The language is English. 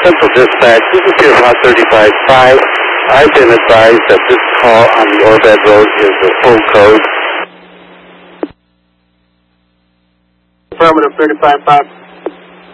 Central Dispatch, this is Pier 135.5. I've been advised that this call on the Orbad Road is the full code. Affirmative 35.5.